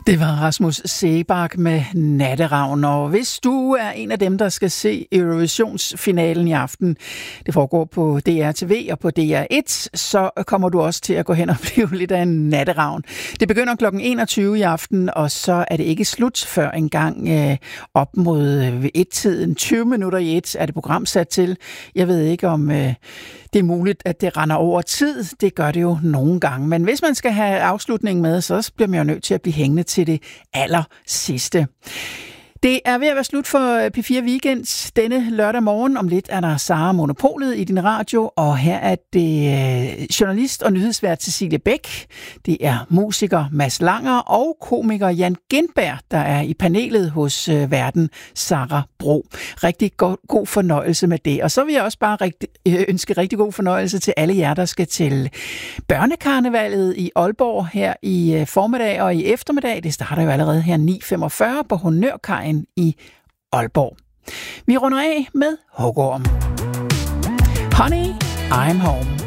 Det var Rasmus Seebach med Natteravn, og hvis du er en af dem, der skal se Eurovisionsfinalen i aften, det foregår på DR-TV og på DR1, så kommer du også til at gå hen og blive lidt af en natteravn. Det begynder kl. 21 i aften, og så er det ikke slut før en gang op mod 1-tiden. 20 minutter i 1 er det program sat til. Jeg ved ikke, om det er muligt, at det render over tid. Det gør det jo nogle gange. Men hvis man skal have afslutningen med, så bliver man jo nødt til at blive hængende til det aller sidste. Det er ved at være slut for P4 Weekend denne lørdag morgen. Om lidt er der Sara Monopolet i din radio, og her er det journalist og nyhedsvært Cecilie Bæk. Det er musiker Mads Langer og komiker Jan Gintberg, der er i panelet hos værten Sara Bro. Rigtig god fornøjelse med det. Og så vil jeg også bare ønske rigtig god fornøjelse til alle jer, der skal til børnekarnevalet i Aalborg her i formiddag og i eftermiddag. Det starter jo allerede her 9:45 på Honørkajen i Aalborg. Vi runder af med Hugorm. Honey, I'm home.